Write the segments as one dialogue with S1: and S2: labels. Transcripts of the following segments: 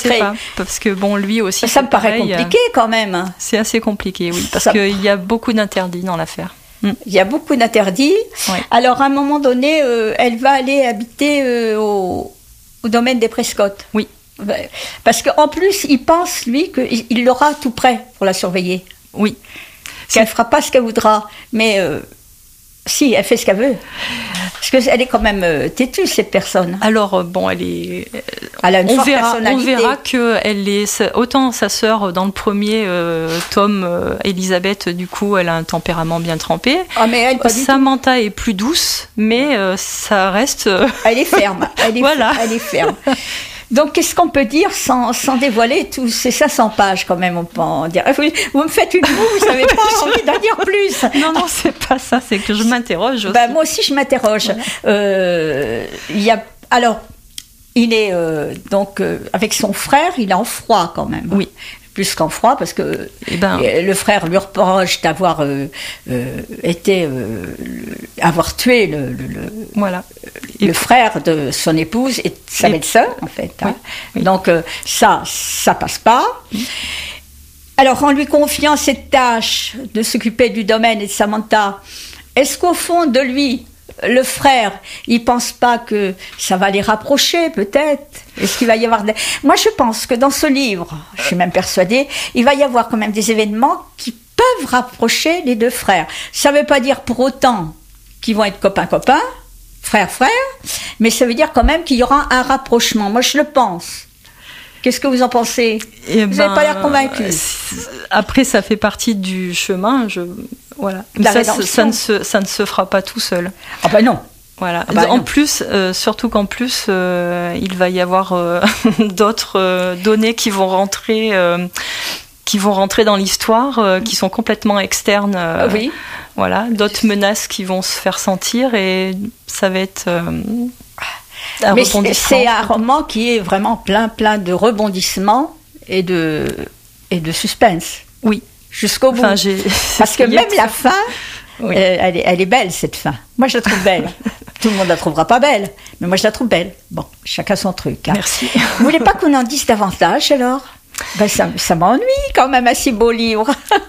S1: secret.
S2: sais pas, parce que bon, lui aussi.
S1: Ça me paraît compliqué quand même.
S2: C'est assez compliqué, oui, parce qu'il y a beaucoup d'interdits dans l'affaire.
S1: Il y a beaucoup d'interdits.
S2: Ouais.
S1: Alors, à un moment donné, elle va aller habiter au domaine des Prescott.
S2: Oui.
S1: Parce qu'en plus, il pense, lui, qu'il l'aura tout prêt pour la surveiller.
S2: Oui.
S1: Qu'elle ne fera pas ce qu'elle voudra. Mais si, elle fait ce qu'elle veut. Parce qu'elle est quand même têtue, cette personne.
S2: Alors, bon, elle
S1: a une forte
S2: On
S1: personnalité.
S2: verra qu'elle est... Autant sa sœur, dans le premier tome, Elisabeth, du coup, elle a un tempérament bien trempé.
S1: Ah, mais elle, pas du tout.
S2: Samantha est plus douce, mais ça reste...
S1: Elle est ferme.
S2: Voilà.
S1: Elle est ferme. Donc, qu'est-ce qu'on peut dire sans dévoiler tout? C'est 500 pages quand même, on peut en dire. Vous me faites une moue, vous n'avez pas envie d'en dire plus.
S2: Non, c'est pas ça, c'est que je m'interroge aussi.
S1: Moi aussi, je m'interroge.
S2: Voilà.
S1: Il est donc avec son frère, il est en froid quand même.
S2: Oui.
S1: Plus qu'en froid, parce que le frère lui reproche d'avoir avoir tué le frère de son épouse et sa belle-sœur, en fait. Hein. Oui. Donc ça passe pas. Alors, en lui confiant cette tâche de s'occuper du domaine et de Samantha, est-ce qu'au fond de lui, le frère, il pense pas que ça va les rapprocher, peut-être? Est-ce qu'il va y avoir Moi, je pense que dans ce livre, je suis même persuadée, il va y avoir quand même des événements qui peuvent rapprocher les deux frères. Ça ne veut pas dire pour autant qu'ils vont être copains-copains, frères-frères, mais ça veut dire quand même qu'il y aura un rapprochement. Moi, je le pense. Qu'est-ce que vous en pensez? Vous n'avez pas l'air convaincu.
S2: Après, ça fait partie du chemin. Voilà. Ça ne se fera pas tout seul.
S1: Ah ben non.
S2: Voilà. En plus, surtout qu'en plus, il va y avoir d'autres données qui vont rentrer dans l'histoire, qui sont complètement externes.
S1: Oui.
S2: Voilà. D'autres menaces qui vont se faire sentir et ça va être.
S1: Mais c'est un roman qui est vraiment plein de rebondissements et de suspense.
S2: Oui.
S1: Jusqu'au bout. Parce que même la fin, oui. Elle est belle, cette fin. Moi, je la trouve belle. Tout le monde la trouvera pas belle, mais moi, je la trouve belle. Bon, chacun son truc. Hein.
S2: Merci.
S1: Vous voulez pas qu'on en dise davantage, alors? Ça m'ennuie, quand même, un si beau livre.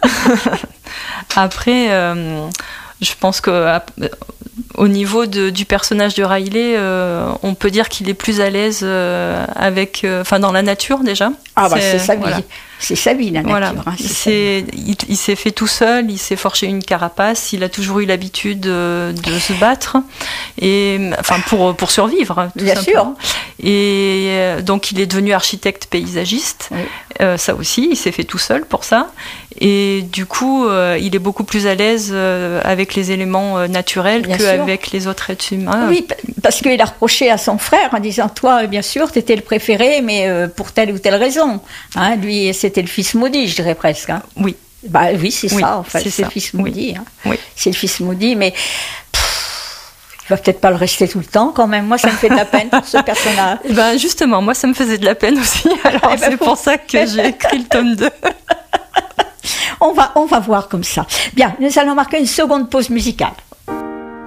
S2: Après, je pense que... Au niveau du personnage de Riley, on peut dire qu'il est plus à l'aise dans la nature déjà.
S1: Ah c'est sa vie. Voilà. C'est sa vie, la nature.
S2: Voilà.
S1: Hein,
S2: il s'est fait tout seul, il s'est forgé une carapace, il a toujours eu l'habitude de se battre, pour survivre, tout
S1: bien
S2: simplement.
S1: Sûr.
S2: Et donc il est devenu architecte paysagiste. Oui. Ça aussi, il s'est fait tout seul pour ça. Et du coup, il est beaucoup plus à l'aise avec les éléments naturels qu'avec les autres êtres humains.
S1: Oui, parce qu'il a reproché à son frère en disant, toi, bien sûr, tu étais le préféré, mais pour telle ou telle raison. Hein, lui, c'était le fils maudit, je dirais presque. Hein.
S2: Oui.
S1: Oui, c'est ça, en fait. C'est le fils maudit. Hein.
S2: Oui.
S1: C'est le fils maudit, mais il va peut-être pas le rester tout le temps, quand même. Moi, ça me fait de la peine pour ce personnage.
S2: Justement, moi, ça me faisait de la peine aussi. Alors, c'est pour ça que j'ai écrit le tome 2.
S1: On va voir comme ça. Bien, nous allons marquer une seconde pause musicale.